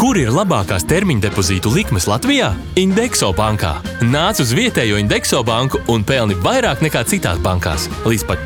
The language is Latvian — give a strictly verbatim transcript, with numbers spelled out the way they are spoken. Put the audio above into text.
Kur ir labākās termiņa depozītu likmes Latvijā? Indexo bankā. Nāc uz vietējo Indexo banku un pelni vairāk nekā citās bankās. Līdz pat